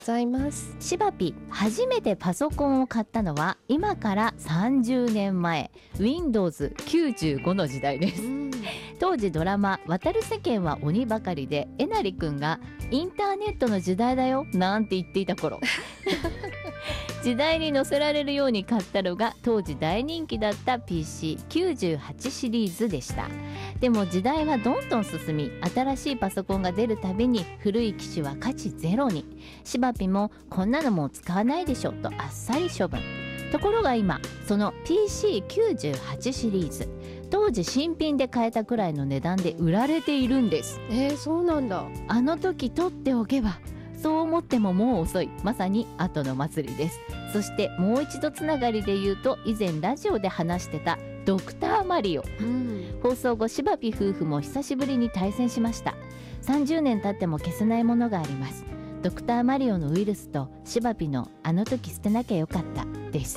ございます。 しばぴ初めてパソコンを買ったのは今から30年前 Windows95 の時代です。当時ドラマ「渡る世間は鬼ばかり」でえなりくんがインターネットの時代だよなんて言っていた頃時代に乗せられるように買ったのが当時大人気だった PC98 シリーズでした。でも時代はどんどん進み、新しいパソコンが出るたびに古い機種は価値ゼロに。しばぴもこんなのもう使わないでしょとあっさり処分。ところが今その PC98 シリーズ当時新品で買えたくらいの値段で売られているんです。 そうなんだ。 あの時取っておけば、そう思ってももう遅い。まさに後の祭りです。そしてもう一度つながりで言うと、以前ラジオで話してたドクターマリオ、放送後しばぴ夫婦も久しぶりに対戦しました。30年経っても消せないものがあります。ドクターマリオのウイルスとしばぴのあの時捨てなきゃよかったです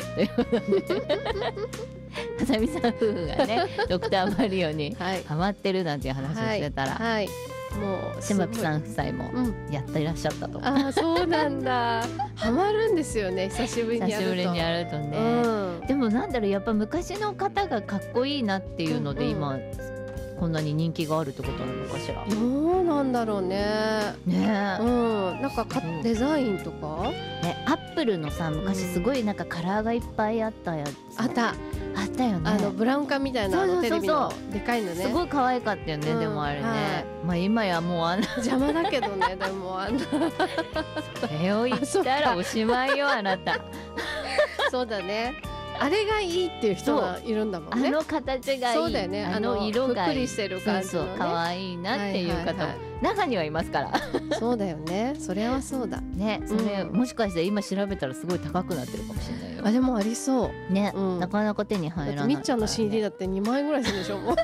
はさみさん夫婦がねドクターマリオにハマってるなんていう話をしてたら、もうしばぴさん夫妻もやっていらっしゃったと。 そうなんだハマるんですよね、久しぶりにやるとね、でもなんだろう、やっぱ昔の方がかっこいいなっていうので、今こんなに人気があるってことなのかしら。 どうなんだろうね。なんかデザインとかね、アップルのさ昔すごいなんかカラーがいっぱいあったやつ、あったよね。 ブラウン管みたいなテレビのでかいのね。 すごい可愛かったよね、でもあれね、今やもうあんな邪魔だけどねでもあんなそれを言ったらおしまいよあなたそうだね、あれがいいっていう人がいるんだもんね。 あの形がいい、 そうだよね、 あの色がいい、 ぷっくりしてる感じのね、 可愛いなっていう方も中にはいますからそうだよね、それはそうだね。それ、もしかして今調べたらすごい高くなってるかもしれないよ。 でもありそうね、なかなか手に入らない。 みっちゃんの CD だって2万円ぐらいするでしょもう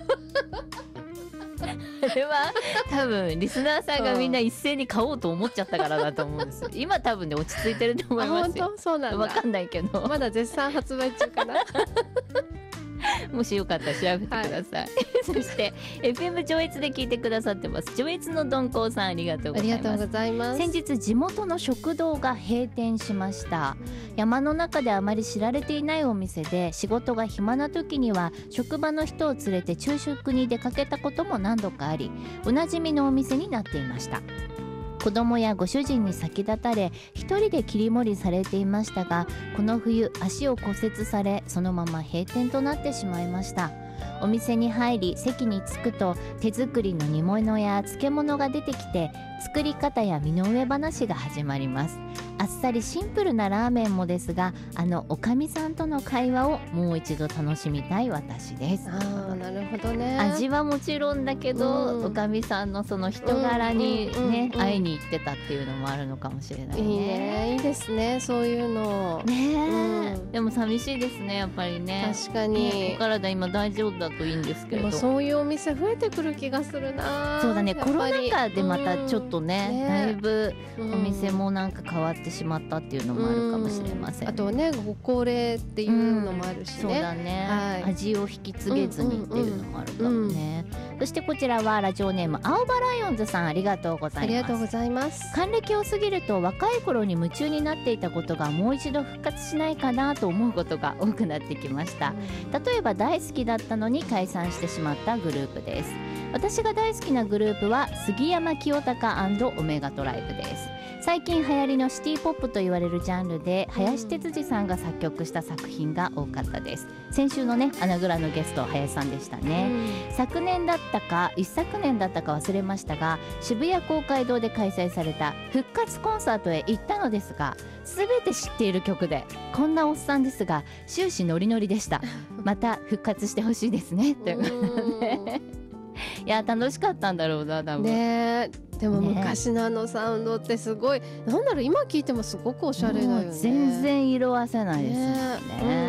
それは多分リスナーさんがみんな一斉に買おうと思っちゃったからだと思うんですよ。今多分ね落ち着いてると思いますよ。 本当？そうなんだ。 わかんないけどまだ絶賛発売中かなもしよかったら調べてください、そして FM 上越で聞いてくださってます。上越のどんこうさん、ありがとうございます。 ありがとうございます。 先日地元の食堂が閉店しました。山の中であまり知られていないお店で、仕事が暇な時には職場の人を連れて昼食に出かけたことも何度かあり、おなじみのお店になっていました。子供やご主人に先立たれ一人で切り盛りされていましたが、この冬足を骨折されそのまま閉店となってしまいました。お店に入り席に着くと手作りの煮物や漬物が出てきて、作り方や身の上話が始まります。あっさりシンプルなラーメンもですが、あのおかみさんとの会話をもう一度楽しみたい私です。 なるほどね。 味はもちろんだけど、おかみさんのその人柄にね、会いに行ってたっていうのもあるのかもしれないね。 いいね、いいですね、そういうのね、でも寂しいですね、やっぱりね。 確かに、 お体今大丈夫だといいんですけれど、 そういうお店増えてくる気がするな。 そうだね、コロナ禍でまたちょっとね、だいぶお店もなんか変わってしまったっていうのもあるかもしれません。 あとね、ご高齢っていうのもあるしね、 そうだね、味を引き継げずにっていうのもあるかもね。そしてこちらはラジオネーム青葉ライオンズさん、ありがとうございます。 ありがとうございます。 還暦を過ぎると若い頃に夢中になっていたことがもう一度復活しないかなと思うことが多くなってきました。例えば大好きだったのに解散してしまったグループです。私が大好きなグループは杉山清貴オメガトライブです。最近流行りのシティポップと言われるジャンルで林哲司さんが作曲した作品が多かったです。先週のねアナグラのゲスト林さんでしたね。昨年だったか一昨年だったか忘れましたが、渋谷公会堂で開催された復活コンサートへ行ったのですが、全て知っている曲で、こんなおっさんですが終始ノリノリでした。また復活してほしいですねということでいや楽しかったんだろうな多分ね。 でも昔のあのサウンドってすごい、なんだろう、今聞いてもすごくおしゃれだよね。 全然色褪せないですよね。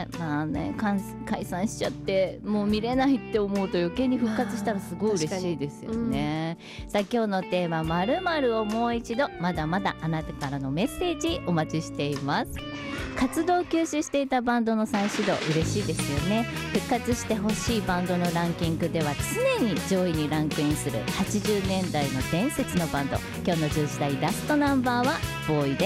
まあね解散しちゃってもう見れないって思うと余計に復活したらすごい嬉しいですよね、さあ今日のテーマ〇〇をもう一度、まだまだあなたからのメッセージお待ちしています。活動休止していたバンドの再始動嬉しいですよね。復活してほしいバンドのランキングでは常に上位にランクインする80年代の伝説のバンド。今日の10時台ラストナンバーはボーイで